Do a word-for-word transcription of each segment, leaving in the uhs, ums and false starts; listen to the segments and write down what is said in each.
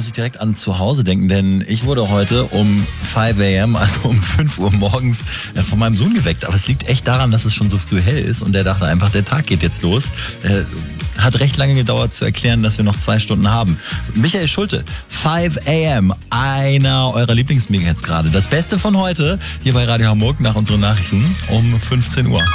muss ich direkt an zu Hause denken, denn ich wurde heute um fünf a.m., also um fünf Uhr morgens, von meinem Sohn geweckt. Aber es liegt echt daran, dass es schon so früh hell ist und der dachte einfach, der Tag geht jetzt los. Äh, hat recht lange gedauert zu erklären, dass wir noch zwei Stunden haben. Michael Schulte, fünf a.m., einer eurer Lieblingsmega-Hits gerade. Das Beste von heute hier bei Radio Hamburg nach unseren Nachrichten um fünfzehn Uhr.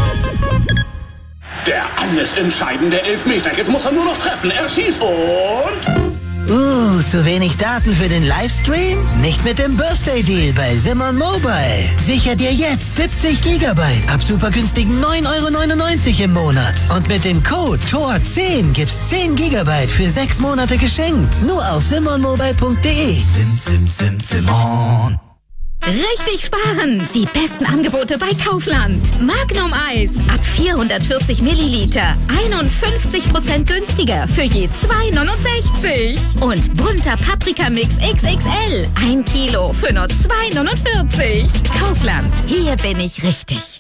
Der alles entscheidende Elfmeter. Jetzt muss er nur noch treffen. Er schießt und... Uh, zu wenig Daten für den Livestream? Nicht mit dem Birthday-Deal bei Simon Mobile. Sicher dir jetzt siebzig Gigabyte ab super günstigen neun Euro neunundneunzig im Monat. Und mit dem Code T O R zehn gibt's zehn Gigabyte für sechs Monate geschenkt. Nur auf simon mobile punkt de. Sim, sim, sim, Simon. Richtig sparen! Die besten Angebote bei Kaufland. Magnum Eis ab vierhundertvierzig Milliliter. einundfünfzig Prozent günstiger für je zwei neunundsechzig. Und bunter Paprikamix X X L. Ein Kilo für nur zwei neunundvierzig. Kaufland. Hier bin ich richtig.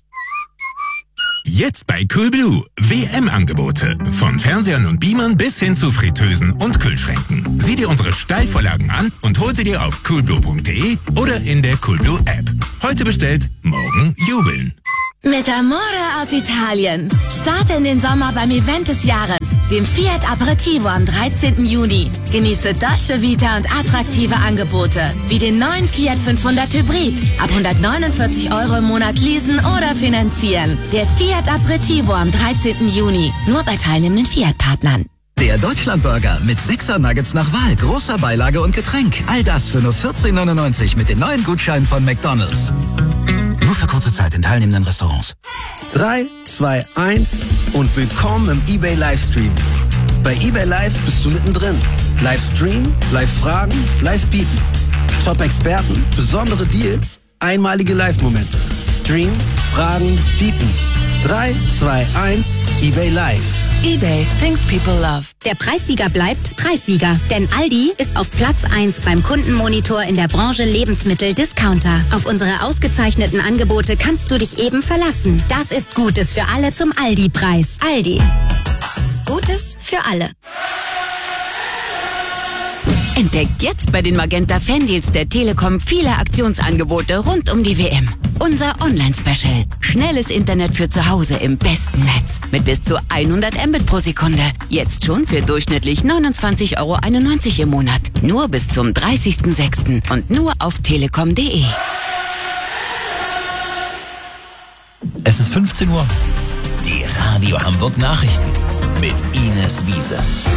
Jetzt bei Coolblue. W M-Angebote. Von Fernsehern und Beamern bis hin zu Fritteusen und Kühlschränken. Sieh dir unsere Steilvorlagen an und hol sie dir auf coolblue punkt de oder in der Coolblue App. Heute bestellt, morgen jubeln. Mit Amore aus Italien. Starte in den Sommer beim Event des Jahres, dem Fiat Aperitivo am dreizehnten Juni. Genieße Dolce Vita und attraktive Angebote, wie den neuen Fiat fünfhundert Hybrid. Ab hundertneunundvierzig Euro im Monat leasen oder finanzieren. Der Fiat Aperitivo am dreizehnten Juni. Nur bei teilnehmenden Fiat-Partnern. Der Deutschlandburger mit Sixer Nuggets nach Wahl, großer Beilage und Getränk. All das für nur vierzehn neunundneunzig mit den neuen Gutscheinen von McDonald's. Nur für kurze Zeit in teilnehmenden Restaurants. drei, zwei, eins und willkommen im eBay Livestream. Bei eBay Live bist du mittendrin. Livestream, Live-Fragen, Live-Bieten. Top-Experten, besondere Deals, einmalige Live-Momente. Stream, Fragen, Bieten. drei, zwei, eins, eBay Live. eBay, things people love. Der Preissieger bleibt Preissieger. Denn Aldi ist auf Platz eins beim Kundenmonitor in der Branche Lebensmittel-Discounter. Auf unsere ausgezeichneten Angebote kannst du dich eben verlassen. Das ist Gutes für alle zum Aldi-Preis. Aldi. Gutes für alle. Entdeckt jetzt bei den Magenta Fandeals der Telekom viele Aktionsangebote rund um die W M. Unser Online-Special. Schnelles Internet für zu Hause im besten Netz. Mit bis zu hundert Mbit pro Sekunde. Jetzt schon für durchschnittlich neunundzwanzig Euro einundneunzig im Monat. Nur bis zum dreißigsten sechsten und nur auf telekom punkt de. Es ist fünfzehn Uhr. Die Radio Hamburg Nachrichten mit Ines Wiese.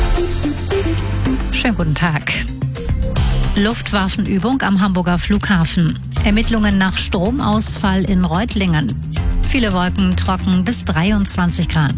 Schönen guten Tag. Luftwaffenübung am Hamburger Flughafen. Ermittlungen nach Stromausfall in Reutlingen. Viele Wolken, trocken bis dreiundzwanzig Grad.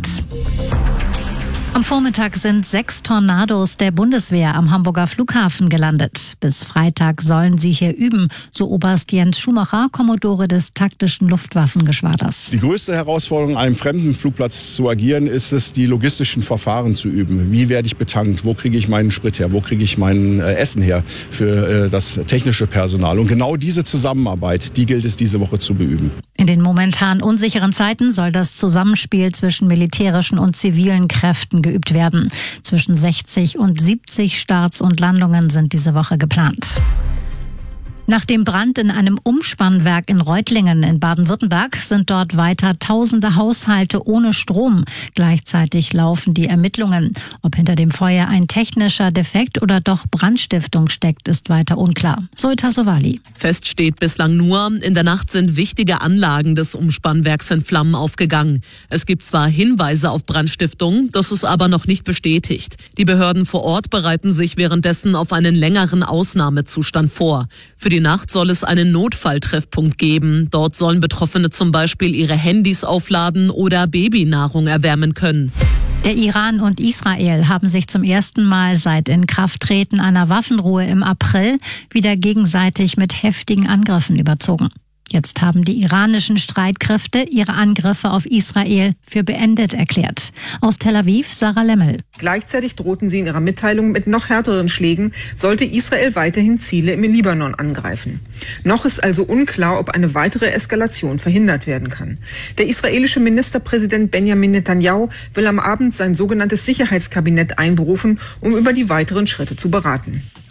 Am Vormittag sind sechs Tornados der Bundeswehr am Hamburger Flughafen gelandet. Bis Freitag sollen sie hier üben, so Oberst Jens Schumacher, Kommodore des taktischen Luftwaffengeschwaders. Die größte Herausforderung, an einem fremden Flugplatz zu agieren, ist es, die logistischen Verfahren zu üben. Wie werde ich betankt? Wo kriege ich meinen Sprit her? Wo kriege ich mein äh, Essen her für äh, das technische Personal? Und genau diese Zusammenarbeit, die gilt es diese Woche zu beüben. In den momentan unsicheren Zeiten soll das Zusammenspiel zwischen militärischen und zivilen Kräften geübt werden. Zwischen sechzig und siebzig Starts und Landungen sind diese Woche geplant. Nach dem Brand in einem Umspannwerk in Reutlingen in Baden-Württemberg sind dort weiter tausende Haushalte ohne Strom. Gleichzeitig laufen die Ermittlungen. Ob hinter dem Feuer ein technischer Defekt oder doch Brandstiftung steckt, ist weiter unklar. Zoita Sowali. Fest steht bislang nur, in der Nacht sind wichtige Anlagen des Umspannwerks in Flammen aufgegangen. Es gibt zwar Hinweise auf Brandstiftung, das ist aber noch nicht bestätigt. Die Behörden vor Ort bereiten sich währenddessen auf einen längeren Ausnahmezustand vor. Für die Nacht soll es einen Notfalltreffpunkt geben. Dort sollen Betroffene zum Beispiel ihre Handys aufladen oder Babynahrung erwärmen können. Der Iran und Israel haben sich zum ersten Mal seit Inkrafttreten einer Waffenruhe im April wieder gegenseitig mit heftigen Angriffen überzogen. Jetzt haben die iranischen Streitkräfte ihre Angriffe auf Israel für beendet erklärt. Aus Tel Aviv, Sarah Lemmel. Gleichzeitig drohten sie in ihrer Mitteilung mit noch härteren Schlägen, sollte Israel weiterhin Ziele im Libanon angreifen. Noch ist also unklar, ob eine weitere Eskalation verhindert werden kann. Der israelische Ministerpräsident Benjamin Netanyahu will am Abend sein sogenanntes Sicherheitskabinett einberufen, um über die weiteren Schritte zu beraten. Und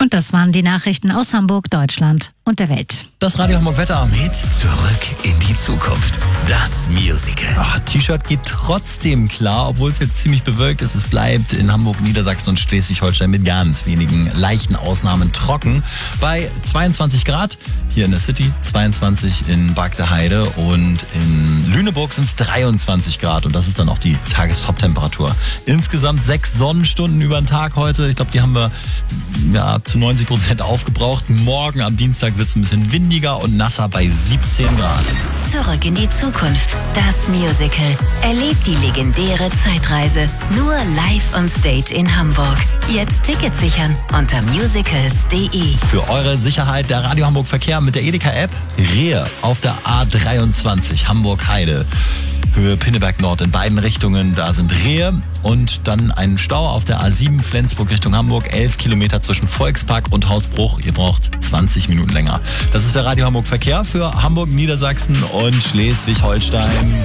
Und das waren die Nachrichten aus Hamburg, Deutschland und der Welt. Das Radio Hamburg Wetter. Mit Zurück in die Zukunft. Das Musical. Ah, T-Shirt geht trotzdem klar, obwohl es jetzt ziemlich bewölkt ist. Es bleibt in Hamburg, Niedersachsen und Schleswig-Holstein mit ganz wenigen leichten Ausnahmen trocken. Bei zweiundzwanzig Grad hier in der City, zweiundzwanzig in Bargteheide und in Lüneburg sind es dreiundzwanzig Grad. Und das ist dann auch die Tagestop-Temperatur. Insgesamt sechs Sonnenstunden über den Tag heute. Ich glaube, die haben wir ja, zu neunzig Prozent aufgebraucht. Morgen am Dienstag wird es ein bisschen windiger und nasser bei siebzehn Grad. Zurück in die Zukunft. Das Musical. Erlebt die legendäre Zeitreise. Nur live on stage in Hamburg. Jetzt Tickets sichern unter musicals punkt de. Für eure Sicherheit der Radio Hamburg Verkehr mit der Edeka-App. Rehe auf der A dreiundzwanzig Hamburg-Heide. Höhe Pinneberg Nord in beiden Richtungen, da sind Rehe und dann ein Stau auf der A sieben Flensburg Richtung Hamburg, elf Kilometer zwischen Volkspark und Hausbruch. Ihr braucht zwanzig Minuten länger. Das ist der Radio Hamburg Verkehr für Hamburg, Niedersachsen und Schleswig-Holstein.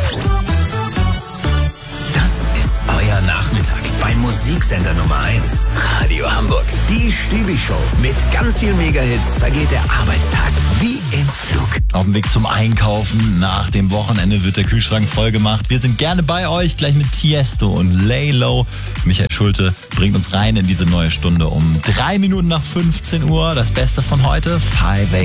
Das ist euer Nachmittag beim Musiksender Nummer eins, Radio Hamburg. Die Stübi-Show. Mit ganz viel Megahits vergeht der Arbeitstag wie im Flug. Auf dem Weg zum Einkaufen nach dem Wochenende wird der Kühlschrank voll gemacht. Wir sind gerne bei euch, gleich mit Tiesto und Lay Low. Michael Schulte bringt uns rein in diese neue Stunde um drei Minuten nach fünfzehn Uhr. Das Beste von heute, five a.m.